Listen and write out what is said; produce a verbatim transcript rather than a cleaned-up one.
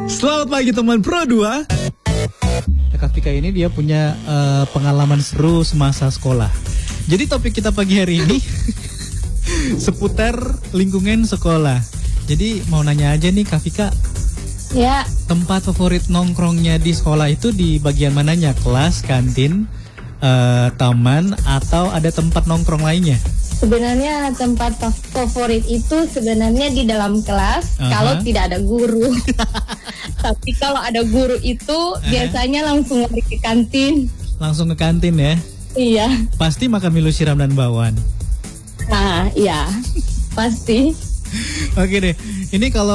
Selamat pagi teman Pro dua. Kak Vika ini dia punya uh, pengalaman seru semasa sekolah. Jadi topik kita pagi hari ini seputar lingkungan sekolah. Jadi mau nanya aja nih Kak Vika. Ya. Tempat favorit nongkrongnya di sekolah itu di bagian mananya? Kelas, kantin, uh, taman, atau ada tempat nongkrong lainnya? Sebenarnya tempat favorit itu sebenarnya di dalam kelas, uh-huh. kalau tidak ada guru. Tapi kalau ada guru itu uh-huh. biasanya langsung lari ke kantin. Langsung ke kantin ya? Iya. Pasti makan milo siram dan bakwan. Nah, iya. Pasti. Oke deh. Ini kalau